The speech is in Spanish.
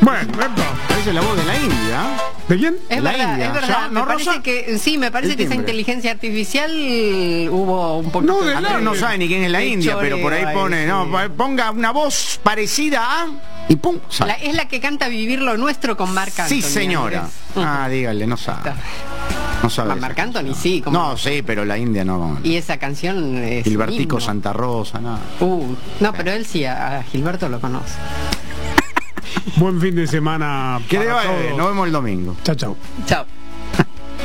Bueno, Esa es la voz de la India. ¿de quién? Es La verdad, India. es verdad. Ya, Me ¿no, parece Rosa? que sí, me parece El que esa timbre. inteligencia artificial hubo un poquito No, de de- la- No sabe ni quién es la de India, pero por ahí choreo pone, ahí, no, sí. ponga una voz parecida a y pum, sale. Es la que canta Vivir lo Nuestro con Marc Anthony. Sí, señora. Andrés. Ah, dígale, no sabe. No sabe. Marc esa Anthony, canción. sí. como- No, sí, pero la India no. Y esa canción es Gilbertico himno. Santa Rosa, nada. No, pero él sí, a Gilberto lo conoce. Buen fin de semana. Que le para vaya bien, todos. nos vemos el domingo. Chao, chao. Chao.